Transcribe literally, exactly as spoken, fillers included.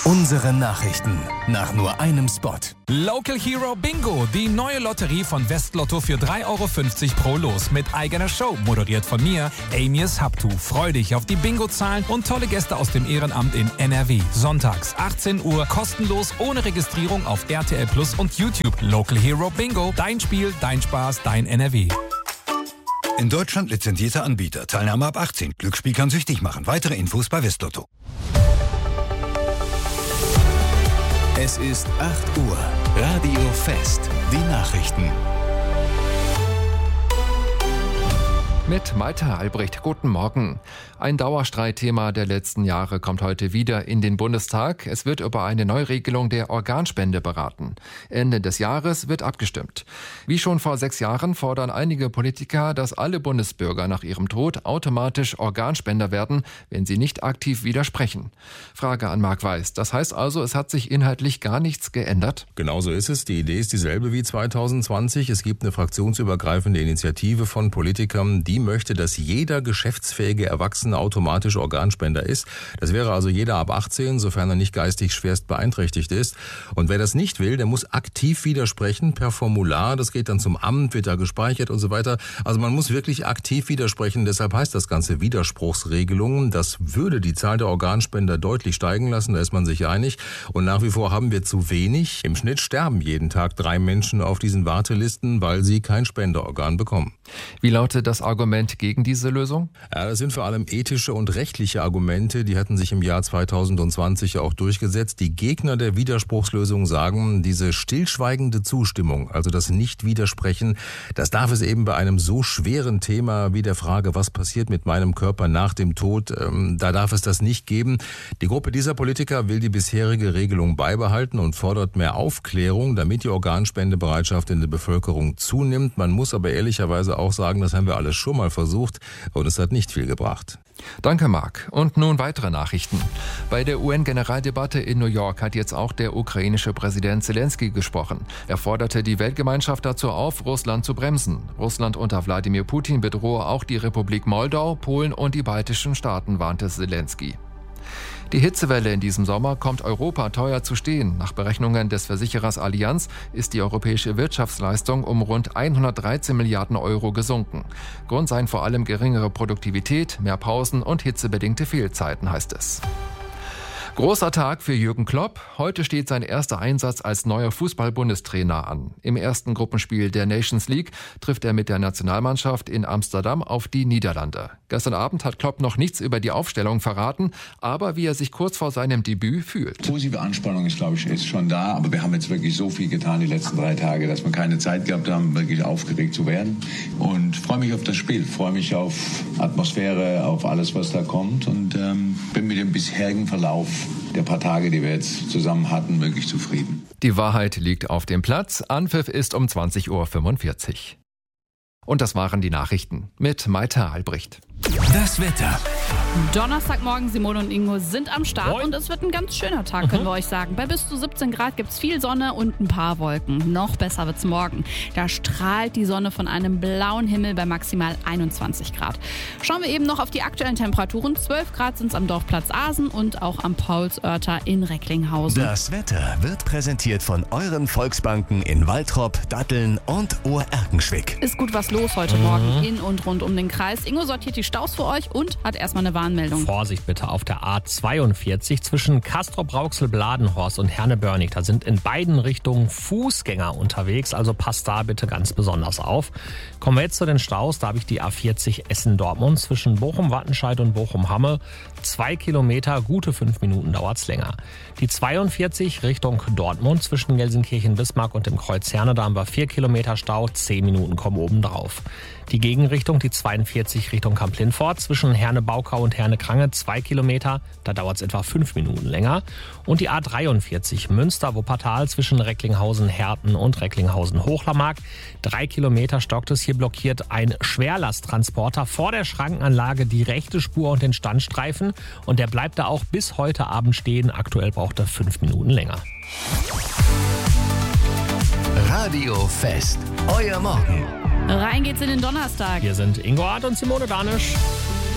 Unsere Nachrichten nach nur einem Spot. Local Hero Bingo, die neue Lotterie von Westlotto für drei Euro fünfzig pro Los mit eigener Show, moderiert von mir, Amias Habtu. Freu dich auf die Bingo-Zahlen und tolle Gäste aus dem Ehrenamt in N R W. Sonntags achtzehn Uhr, kostenlos, ohne Registrierung auf R T L Plus und YouTube. Local Hero Bingo, dein Spiel, dein Spaß, dein N R W. In Deutschland lizenzierter Anbieter. Teilnahme ab achtzehn. Glücksspiel kann süchtig machen. Weitere Infos bei Westlotto. Es ist acht Uhr. Radio Fest. Die Nachrichten. Mit Malte Albrecht, guten Morgen. Ein Dauerstreitthema der letzten Jahre kommt heute wieder in den Bundestag. Es wird über eine Neuregelung der Organspende beraten. Ende des Jahres wird abgestimmt. Wie schon vor sechs Jahren fordern einige Politiker, dass alle Bundesbürger nach ihrem Tod automatisch Organspender werden, wenn sie nicht aktiv widersprechen. Frage an Marc Weiß. Das heißt also, es hat sich inhaltlich gar nichts geändert? Genau so ist es. Die Idee ist dieselbe wie zwanzig zwanzig. Es gibt eine fraktionsübergreifende Initiative von Politikern, die möchte, dass jeder geschäftsfähige Erwachsene automatisch Organspender ist. Das wäre also jeder ab achtzehn, sofern er nicht geistig schwerst beeinträchtigt ist. Und wer das nicht will, der muss aktiv widersprechen per Formular. Das geht dann zum Amt, wird da gespeichert und so weiter. Also man muss wirklich aktiv widersprechen. Deshalb heißt das Ganze Widerspruchsregelungen. Das würde die Zahl der Organspender deutlich steigen lassen. Da ist man sich einig. Und nach wie vor haben wir zu wenig. Im Schnitt sterben jeden Tag drei Menschen auf diesen Wartelisten, weil sie kein Spenderorgan bekommen. Wie lautet das Argument gegen diese Lösung? Ja, das sind vor allem ethische und rechtliche Argumente, die hatten sich im Jahr zwanzig zwanzig auch durchgesetzt. Die Gegner der Widerspruchslösung sagen, diese stillschweigende Zustimmung, also das Nicht-Widersprechen, das darf es eben bei einem so schweren Thema wie der Frage, was passiert mit meinem Körper nach dem Tod, ähm, da darf es das nicht geben. Die Gruppe dieser Politiker will die bisherige Regelung beibehalten und fordert mehr Aufklärung, damit die Organspendebereitschaft in der Bevölkerung zunimmt. Man muss aber ehrlicherweise auch sagen, das haben wir alles schon mal versucht und es hat nicht viel gebracht. Danke, Marc. Und nun weitere Nachrichten. Bei der U N-Generaldebatte in New York hat jetzt auch der ukrainische Präsident Zelensky gesprochen. Er forderte die Weltgemeinschaft dazu auf, Russland zu bremsen. Russland unter Wladimir Putin bedrohe auch die Republik Moldau, Polen und die baltischen Staaten, warnte Zelensky. Die Hitzewelle in diesem Sommer kommt Europa teuer zu stehen. Nach Berechnungen des Versicherers Allianz ist die europäische Wirtschaftsleistung um rund hundertdreizehn Milliarden Euro gesunken. Grund seien vor allem geringere Produktivität, mehr Pausen und hitzebedingte Fehlzeiten, heißt es. Großer Tag für Jürgen Klopp. Heute steht sein erster Einsatz als neuer Fußball-Bundestrainer an. Im ersten Gruppenspiel der Nations League trifft er mit der Nationalmannschaft in Amsterdam auf die Niederlande. Gestern Abend hat Klopp noch nichts über die Aufstellung verraten, aber wie er sich kurz vor seinem Debüt fühlt. Positive Anspannung ist, glaube ich, ist schon da, aber wir haben jetzt wirklich so viel getan die letzten drei Tage, dass wir keine Zeit gehabt haben, wirklich aufgeregt zu werden. Und freue mich auf das Spiel, freue mich auf Atmosphäre, auf alles, was da kommt und ähm, bin mit dem bisherigen Verlauf der paar Tage, die wir jetzt zusammen hatten, wirklich zufrieden. Die Wahrheit liegt auf dem Platz. Anpfiff ist um zwanzig Uhr fünfundvierzig. Und das waren die Nachrichten mit Malte Albrecht. Das Wetter. Donnerstagmorgen, Simone und Ingo sind am Start Moin. Und es wird ein ganz schöner Tag, können wir euch sagen. Bei bis zu siebzehn Grad gibt es viel Sonne und ein paar Wolken. Noch besser wird's morgen. Da strahlt die Sonne von einem blauen Himmel bei maximal einundzwanzig Grad. Schauen wir eben noch auf die aktuellen Temperaturen. zwölf Grad sind es am Dorfplatz Asen und auch am Paulsörter in Recklinghausen. Das Wetter wird präsentiert von euren Volksbanken in Waltrop, Datteln und Oerkenschwick. Ist gut was los heute Morgen in und rund um den Kreis. Ingo sortiert die Staus für euch und hat erstmal eine Warnmeldung. Vorsicht bitte auf der A zweiundvierzig zwischen Castrop-Rauxel-Bladenhorst und Herne-Börnig. Da sind in beiden Richtungen Fußgänger unterwegs, also passt da bitte ganz besonders auf. Kommen wir jetzt zu den Staus. Da habe ich die A vierzig Essen-Dortmund zwischen Bochum-Wattenscheid und Bochum-Hamme. Zwei Kilometer, gute fünf Minuten dauert es länger. Die zweiundvierzig Richtung Dortmund zwischen Gelsenkirchen-Bismarck und dem Kreuz Herne. Da haben wir vier Kilometer Stau, zehn Minuten kommen oben drauf. Die Gegenrichtung, die zweiundvierzig Richtung Kamp-Lindfort zwischen Herne-Baukau und Herne-Krange, zwei Kilometer, da dauert es etwa fünf Minuten länger. Und die A dreiundvierzig Münster-Wuppertal zwischen Recklinghausen-Herten und Recklinghausen-Hochlermark. Drei Kilometer stockt es, hier blockiert ein Schwerlasttransporter vor der Schrankenanlage die rechte Spur und den Standstreifen. Und der bleibt da auch bis heute Abend stehen. Aktuell braucht er fünf Minuten länger. Radio Fest. Euer Morgen. Rein geht's in den Donnerstag. Hier sind Ingo Hart und Simone Danisch.